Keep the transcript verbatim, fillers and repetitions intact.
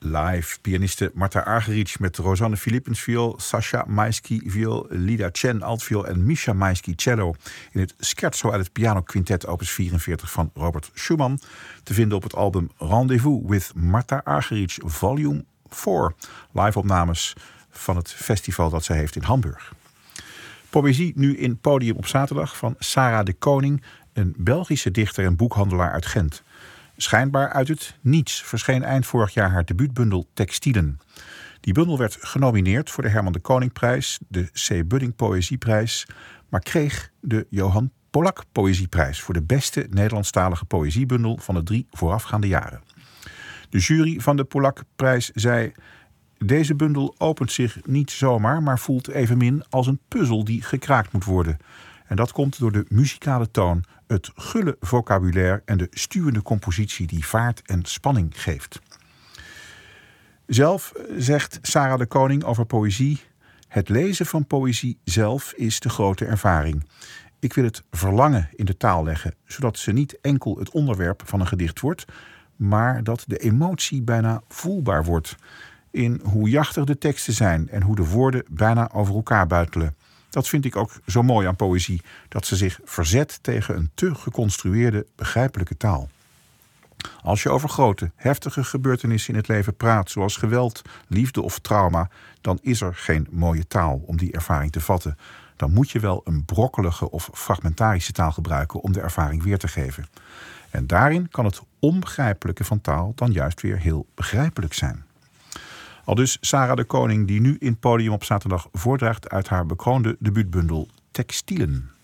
Live. Pianiste Marta Argerich met Rosanne Philippens viool, Sasha Maisky viool, Lida Chen altviool en Misha Maisky cello in het Scherzo uit het pianoquintet opus vierenveertig van Robert Schumann, te vinden op het album Rendezvous with Marta Argerich volume vier. Live opnames van het festival dat zij heeft in Hamburg. Poëzie nu in Podium op zaterdag van Sarah de Koning, een Belgische dichter en boekhandelaar uit Gent. Schijnbaar uit het niets verscheen eind vorig jaar haar debuutbundel Textielen. Die bundel werd genomineerd voor de Herman de Koningprijs, de C. Budding Poëzieprijs, maar kreeg de Johan Polak Poëzieprijs voor de beste Nederlandstalige poëziebundel van de drie voorafgaande jaren. De jury van de Polakprijs zei: deze bundel opent zich niet zomaar, maar voelt evenmin als een puzzel die gekraakt moet worden. En dat komt door de muzikale toon, het gulle vocabulaire en de stuwende compositie die vaart en spanning geeft. Zelf zegt Sarah de Koning over poëzie: het lezen van poëzie zelf is de grote ervaring. Ik wil het verlangen in de taal leggen, zodat ze niet enkel het onderwerp van een gedicht wordt, maar dat de emotie bijna voelbaar wordt in hoe jachtig de teksten zijn en hoe de woorden bijna over elkaar buitelen. Dat vind ik ook zo mooi aan poëzie, dat ze zich verzet tegen een te geconstrueerde, begrijpelijke taal. Als je over grote, heftige gebeurtenissen in het leven praat, zoals geweld, liefde of trauma, dan is er geen mooie taal om die ervaring te vatten. Dan moet je wel een brokkelige of fragmentarische taal gebruiken om de ervaring weer te geven. En daarin kan het onbegrijpelijke van taal dan juist weer heel begrijpelijk zijn. Aldus Sarah de Koning, die nu in Podium op zaterdag voordraagt uit haar bekroonde debuutbundel Textielen.